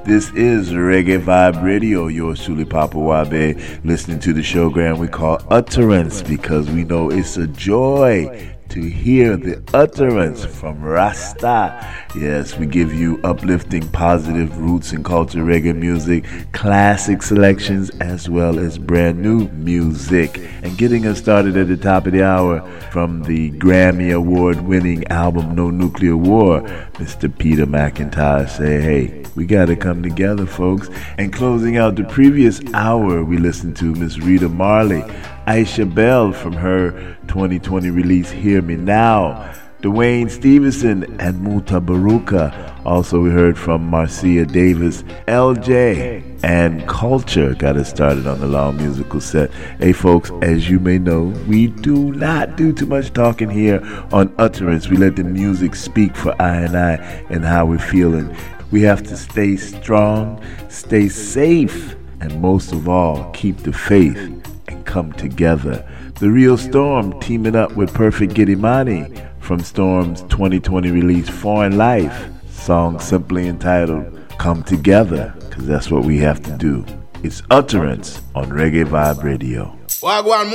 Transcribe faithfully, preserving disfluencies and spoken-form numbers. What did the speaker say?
This is Reggae Vibe Radio, yours truly, Papa Wabe, listening to the showgram we call Utterance, because we know it's a joy to hear the utterance from Rasta. Yes, we give you uplifting, positive roots and culture reggae music, classic selections, as well as brand new music. And getting us started at the top of the hour from the Grammy Award winning album No Nuclear War, Mister Peter McIntyre say, hey, we gotta come together, folks. And closing out the previous hour, we listened to Miss Rita Marley, Aisha Bell from her twenty twenty release Hear Me Now, Dwayne Stevenson and Muta Baruka. Also we heard from Marcia Davis, L J, and Culture got us started on the long musical set. Hey folks, as you may know, we do not do too much talking here on Utterance. We let the music speak for I and I and how we're feeling. We have to stay strong, stay safe, and most of all, keep the faith and come together. The Real Storm teaming up with Perfect Giddimani from Storm's twenty twenty release Foreign Life, song simply entitled Come Together, because that's what we have to do. It's Utterance on Reggae Vibe Radio. Wagwan